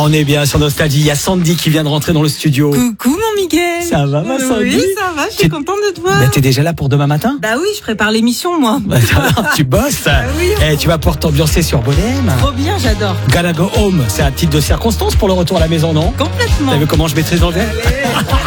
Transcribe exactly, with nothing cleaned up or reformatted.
On est bien sur Nostalgie. Il y a Sandy qui vient de rentrer dans le studio. Coucou mon Miguel. Ça va ma Sandy? Oui, ça va, je suis T'es- contente de te voir. Bah, t'es déjà là pour demain matin? Bah oui, je prépare l'émission moi. Tu bosses? Bah oui. Eh, tu vas pouvoir t'ambiancer sur Bonhomme. Trop bien, j'adore. Gotta go home, c'est un titre de circonstance pour le retour à la maison, non? Complètement. T'as vu comment je maîtrise l'anglais? Allez.